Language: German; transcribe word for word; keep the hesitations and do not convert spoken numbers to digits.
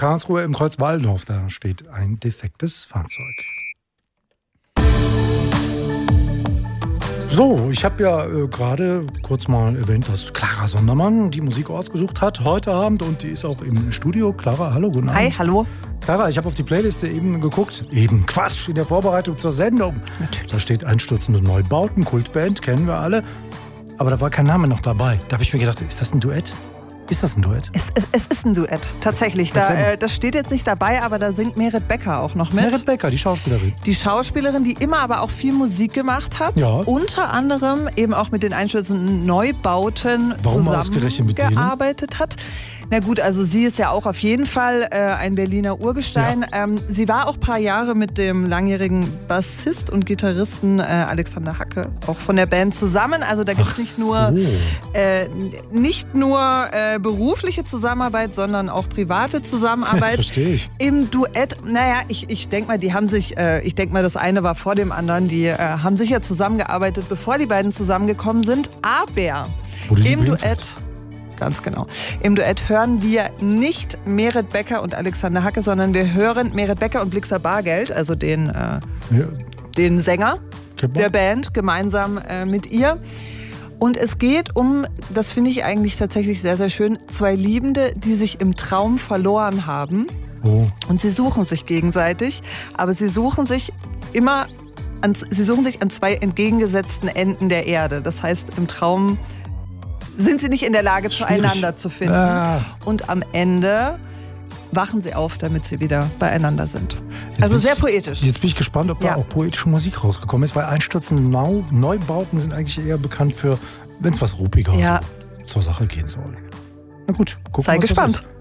Karlsruhe im Kreuzwaldorf. Da steht ein defektes Fahrzeug. So, ich habe ja äh, gerade kurz mal erwähnt, dass Clara Sondermann die Musik ausgesucht hat heute Abend und die ist auch im Studio. Clara, hallo, guten Abend. Hi, hallo. Clara, ich habe auf die Playliste eben geguckt. Eben, Quatsch, in der Vorbereitung zur Sendung. Natürlich. Da steht Einstürzende Neubauten, Kultband, kennen wir alle. Aber da war kein Name noch dabei. Da habe ich mir gedacht, ist das ein Duett? Ist das ein Duett? Es, es, es ist ein Duett, tatsächlich. Da, äh, das steht jetzt nicht dabei, aber da singt Meret Becker auch noch mit. Meret Becker, die Schauspielerin. Die Schauspielerin, die immer aber auch viel Musik gemacht hat. Ja. Unter anderem eben auch mit den einstürzenden Neubauten Warum ausgerechnet mit denen? zusammengearbeitet hat. Na gut, also sie ist ja auch auf jeden Fall äh, ein Berliner Urgestein. Ja. Ähm, sie war auch ein paar Jahre mit dem langjährigen Bassist und Gitarristen äh, Alexander Hacke auch von der Band zusammen. Also da gibt es nicht so. nur, äh, nicht nur äh, berufliche Zusammenarbeit, sondern auch private Zusammenarbeit. Das verstehe ich. Im Duett, naja, ich, ich denke mal, die haben sich, äh, ich denke mal, das eine war vor dem anderen, die äh, haben sicher zusammengearbeitet, bevor die beiden zusammengekommen sind. Aber im Duett... Ganz genau. Im Duett hören wir nicht Meret Becker und Alexander Hacke, sondern wir hören Meret Becker und Blixa Bargeld, also den, äh, ja. den Sänger Kipper. der Band, gemeinsam äh, mit ihr. Und es geht um, das finde ich eigentlich tatsächlich sehr, sehr schön, zwei Liebende, die sich im Traum verloren haben. Oh. Und sie suchen sich gegenseitig, aber sie suchen sich immer, an, sie suchen sich an zwei entgegengesetzten Enden der Erde. Das heißt, im Traum sind sie nicht in der Lage, Schwierig. zueinander zu finden. Ah. Und am Ende wachen sie auf, damit sie wieder beieinander sind. Jetzt also ich, sehr poetisch. Jetzt bin ich gespannt, ob ja. da auch poetische Musik rausgekommen ist, weil einstürzende Neubauten sind eigentlich eher bekannt für, wenn es was ruppiger ja. so zur Sache gehen soll. Na gut, gucken wir Sei mal. Sei gespannt. gespannt.